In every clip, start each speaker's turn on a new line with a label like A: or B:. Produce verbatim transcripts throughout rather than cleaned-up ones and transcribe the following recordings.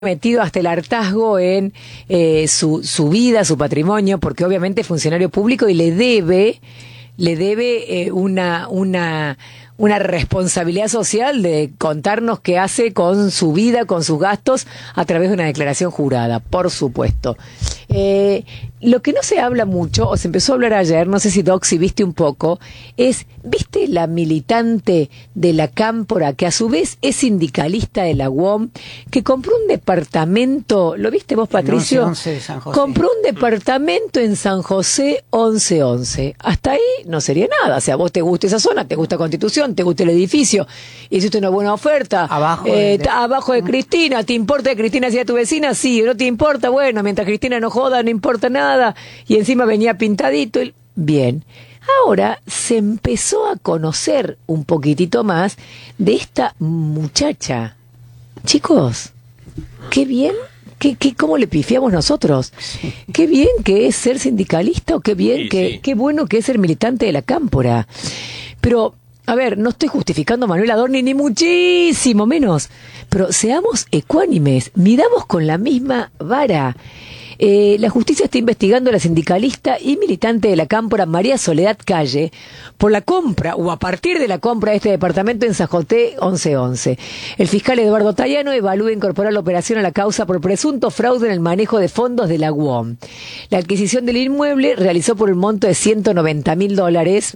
A: metido hasta el hartazgo en eh, su, su vida, su patrimonio, porque obviamente es funcionario público y le debe, le debe eh, una, una, una responsabilidad social de contarnos qué hace con su vida, con sus gastos, a través de una declaración jurada, por supuesto. Eh, lo que no se habla mucho, o se empezó a hablar ayer, no sé si Doc, si viste un poco, es, ¿viste la militante de la Cámpora, que a su vez es sindicalista de la U O M, que compró un departamento, ¿lo viste vos, Patricio?
B: En once once de San José.
A: Compró un departamento en San José once once. Hasta ahí no sería nada. O sea, vos te gusta esa zona, te gusta Constitución, te gusta el edificio, hiciste una buena oferta.
B: Abajo
A: eh,
B: de, de...
A: abajo de Cristina, ¿te importa que Cristina sea tu vecina? Sí, ¿no te importa? Bueno, mientras Cristina no joda, no importa nada. Y encima venía pintadito. Bien. Ahora se empezó a conocer un poquitito más de esta muchacha. Chicos, qué bien, qué, qué, cómo le pifiamos nosotros. Sí. Qué bien que es ser sindicalista, o qué bien, sí, que, sí. Qué bueno que es ser militante de la Cámpora. Pero, a ver, no estoy justificando a Manuel Adorni, ni muchísimo menos. Pero seamos ecuánimes, midamos con la misma vara. Eh, la justicia está investigando a la sindicalista y militante de la Cámpora María Soledad Calle por la compra o a partir de la compra de este departamento en San José once once. El fiscal Eduardo Tayano evalúa incorporar la operación a la causa por presunto fraude en el manejo de fondos de la U O M. La adquisición del inmueble realizó por un monto de ciento noventa mil dólares.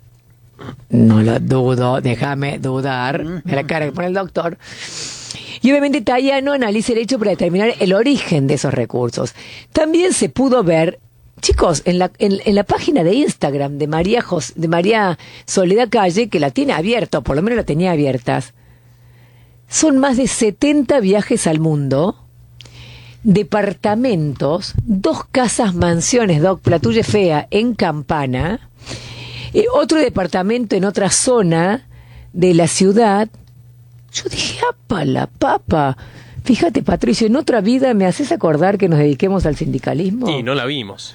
A: No lo dudo, déjame dudar. Me la cara que pone el doctor. Y obviamente Tayano analiza el hecho para determinar el origen de esos recursos. También se pudo ver, chicos, en la, en, en la página de Instagram de María, Jos, de María Soledad Calle, que la tiene abierta, por lo menos la tenía abiertas, son más de setenta viajes al mundo, departamentos, dos casas mansiones, Doc, la tuya fea, en Campana, eh, otro departamento en otra zona de la ciudad. Yo dije, ¡apa la papa! Fíjate, Patricio, en otra vida me haces acordar que nos dediquemos al sindicalismo.
C: Y no la vimos.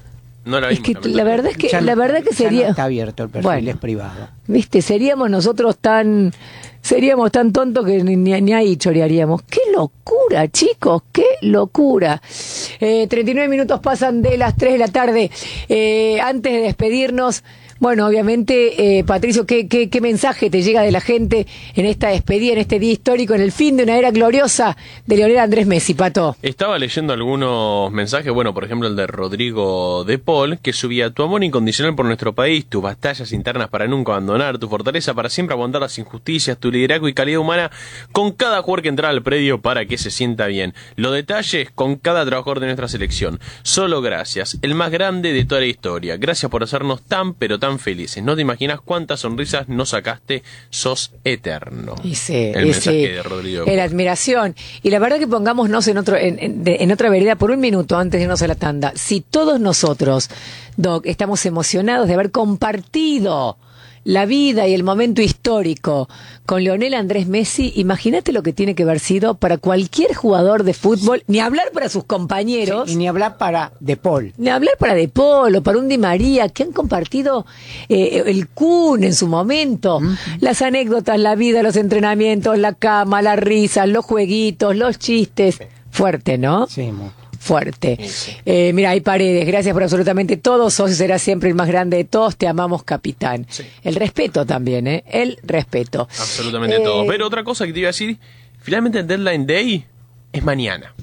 C: No la vimos.
A: Es que la verdad es que, ya, la verdad que sería...
B: No está abierto el perfil, bueno, es privado.
A: Viste, seríamos nosotros tan... Seríamos tan tontos que ni, ni, ni ahí chorearíamos. ¡Qué locura, chicos! ¡Qué locura! Eh, treinta y nueve minutos pasan de las tres de la tarde. Eh, antes de despedirnos... Bueno, obviamente, eh, Patricio, ¿qué, qué, ¿qué mensaje te llega de la gente en esta despedida, en este día histórico, en el fin de una era gloriosa de Lionel Andrés Messi, Pato?
C: Estaba leyendo algunos mensajes, bueno, por ejemplo el de Rodrigo de Paul, que subía: tu amor incondicional por nuestro país, tus batallas internas para nunca abandonar, tu fortaleza para siempre aguantar las injusticias, tu liderazgo y calidad humana con cada jugador que entra al predio para que se sienta bien. Los detalles con cada trabajador de nuestra selección. Solo gracias, el más grande de toda la historia. Gracias por hacernos tan, pero tan felices. No te imaginas cuántas sonrisas nos sacaste, sos eterno.
A: Y sí,
C: el
A: y
C: mensaje
A: sí,
C: de Rodrigo.
A: La admiración. Y la verdad que pongámonos en otro, en, en, en otra vereda por un minuto antes de irnos a la tanda. Si todos nosotros, Doc, estamos emocionados de haber compartido la vida y el momento histórico con Lionel Andrés Messi, imagínate lo que tiene que haber sido para cualquier jugador de fútbol, ni hablar para sus compañeros.
B: Sí, y ni hablar para De Paul.
A: Ni hablar para De Paul o para un Di María, que han compartido eh, el Kun en su momento. Uh-huh. Las anécdotas, la vida, los entrenamientos, la cama, las risas, los jueguitos, los chistes. Fuerte, ¿no?
B: Sí, muy
A: fuerte. Sí. Eh, mira, hay Paredes, gracias por absolutamente todo, sos y serás siempre el más grande de todos, te amamos, capitán. Sí. El respeto también, ¿eh? El respeto.
C: Absolutamente eh... todo. Pero otra cosa que te iba a decir, finalmente el Deadline Day es mañana.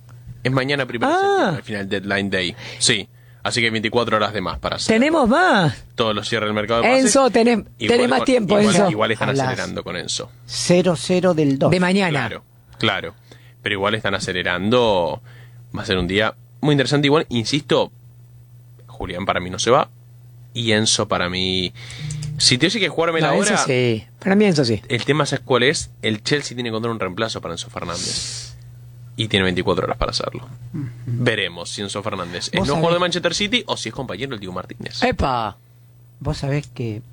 C: Es mañana primero
A: ah.
C: al final del Deadline Day. Sí. Así que veinticuatro horas de más para hacer.
A: ¿Tenemos más?
C: Todos los cierres del mercado de pases.
A: Enzo, tenés, igual, tenés más con, tiempo,
C: igual,
A: Enzo.
C: Igual están acelerando con Enzo.
B: cero cero del dos.
A: De mañana.
C: Claro, claro. Pero igual están acelerando. Va a ser un día muy interesante. Igual, insisto, Julián para mí no se va. Y Enzo para mí... Si te oye que jugarme
A: no,
C: la hora...
A: Enzo sí. Para mí Enzo sí.
C: El tema, ¿sabes cuál es? El Chelsea tiene que encontrar un reemplazo para Enzo Fernández. Y tiene veinticuatro horas para hacerlo. Uh-huh. Veremos si Enzo Fernández es no jugador de Manchester City o si es compañero del Diego Martínez.
A: ¡Epa!
B: Vos sabés que...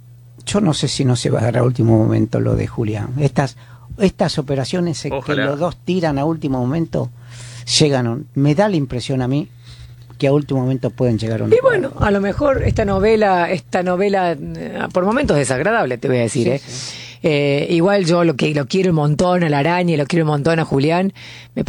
B: Yo no sé si no se va a dar a último momento lo de Julián. Estas, estas operaciones en que los dos tiran a último momento... Llegan, me da la impresión a mí que a último momento pueden llegar a un...
A: Y bueno, a lo mejor esta novela, esta novela por momentos desagradable, te voy a decir, sí, ¿eh? Sí. Eh, igual yo lo que lo quiero un montón a la araña y lo quiero un montón a Julián. Me